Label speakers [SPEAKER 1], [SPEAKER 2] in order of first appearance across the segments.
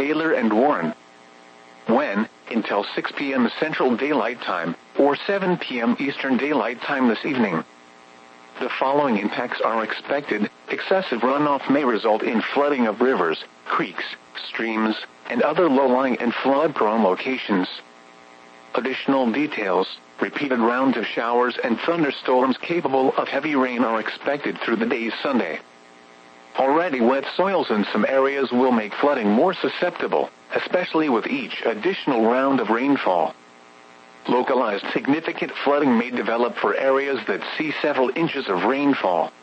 [SPEAKER 1] Taylor and Warren. When, until 6 p.m. Central Daylight Time, or 7 p.m. Eastern Daylight Time this evening. The following impacts are expected. Excessive runoff may result in flooding of rivers, creeks, streams, and other low-lying and flood-prone locations. Additional details: repeated rounds of showers and thunderstorms capable of heavy rain are expected through the day Sunday. Already wet soils in some areas will make flooding more susceptible, especially with each additional round of rainfall. Localized significant flooding may develop for areas that see several inches of rainfall.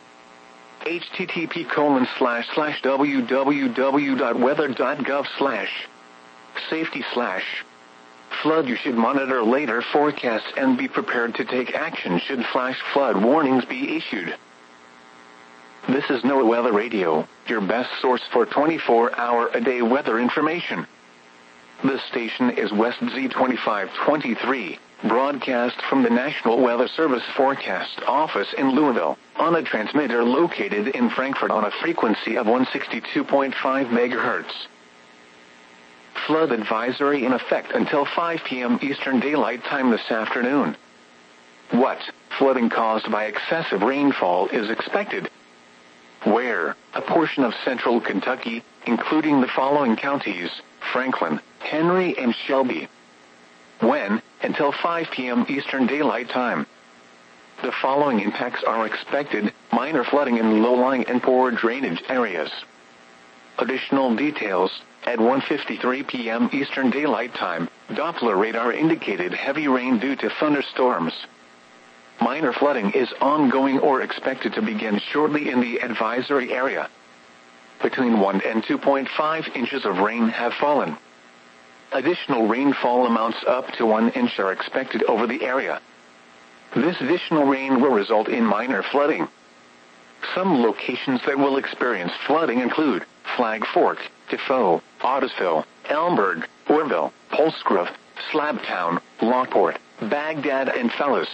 [SPEAKER 1] http://www.weather.gov/safety/flood. You should monitor later forecasts and be prepared to take action should flash flood warnings be issued. This is NOAA Weather Radio, your best source for 24-hour-a-day weather information. This station is West Z2523, broadcast from the National Weather Service Forecast Office in Louisville, on a transmitter located in Frankfort on a frequency of 162.5 MHz. Flood advisory in effect until 5 p.m. Eastern Daylight Time this afternoon. What flooding caused by excessive rainfall is expected? Where? A portion of central Kentucky, including the following counties: Franklin, Henry, and Shelby. When? Until 5 p.m. Eastern Daylight Time. The following impacts are expected: minor flooding in low-lying and poor drainage areas. Additional details: at 1:53 p.m. Eastern Daylight Time, Doppler radar indicated heavy rain due to thunderstorms. Minor flooding is ongoing or expected to begin shortly in the advisory area. Between 1 and 2.5 inches of rain have fallen. Additional rainfall amounts up to 1 inch are expected over the area. This additional rain will result in minor flooding. Some locations that will experience flooding include Flag Fork, Defoe, Ottisville, Elmberg, Orville, Polsgrove, Slabtown, Lockport, Baghdad, and Fellis.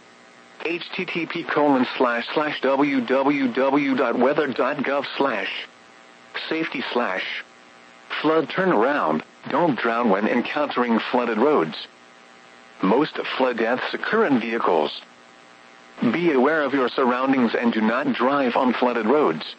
[SPEAKER 1] http://www.weather.gov/safety/flood turnaround. Don't drown when encountering flooded roads. Most flood deaths occur in vehicles. Be aware of your surroundings and do not drive on flooded roads.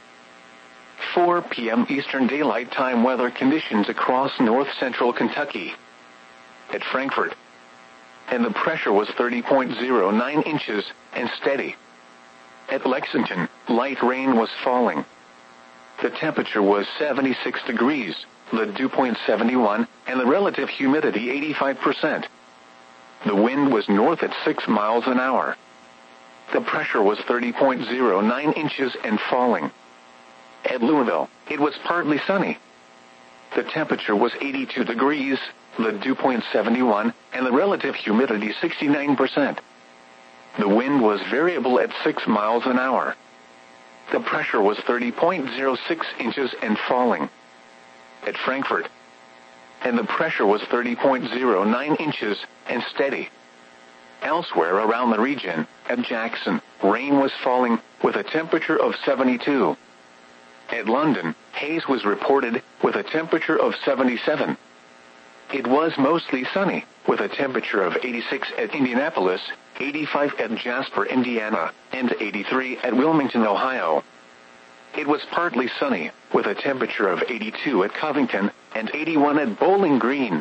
[SPEAKER 1] 4 p.m. Eastern Daylight Time weather conditions across north-central Kentucky. At Frankfort, and the pressure was 30.09 inches and steady. At Lexington, light rain was falling. The temperature was 76 degrees, the dew point 71, and the relative humidity 85%. The wind was north at 6 miles an hour. The pressure was 30.09 inches and falling. At Louisville, it was partly sunny. The temperature was 82 degrees, the dew point 71, and the relative humidity 69%. The wind was variable at 6 miles an hour. The pressure was 30.06 inches and falling. At Frankfort, and the pressure was 30.09 inches and steady. Elsewhere around the region, at Jackson, rain was falling with a temperature of 72. At London, haze was reported with a temperature of 77. It was mostly sunny, with a temperature of 86 at Indianapolis, 85 at Jasper, Indiana, and 83 at Wilmington, Ohio. It was partly sunny, with a temperature of 82 at Covington, and 81 at Bowling Green.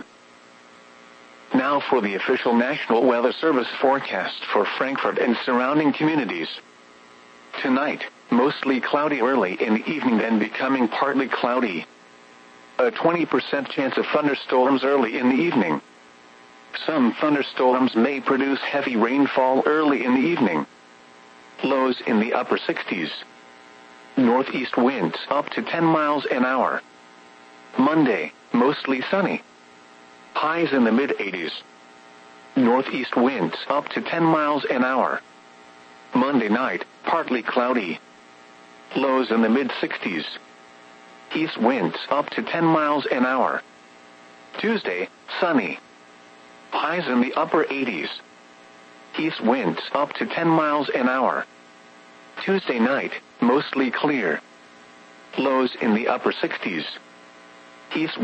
[SPEAKER 1] Now for the official National Weather Service forecast for Frankfort and surrounding communities. Tonight, mostly cloudy early in the evening, then becoming partly cloudy. A 20% chance of thunderstorms early in the evening. Some thunderstorms may produce heavy rainfall early in the evening. Lows in the upper 60s. Northeast winds up to 10 miles an hour. Monday, mostly sunny. Highs in the mid-80s. Northeast winds up to 10 miles an hour. Monday night, partly cloudy. Lows in the mid-60s. East winds up to 10 miles an hour. Tuesday, sunny. Highs in the upper 80s. East winds up to 10 miles an hour. Tuesday night, mostly clear. Lows in the upper 60s. East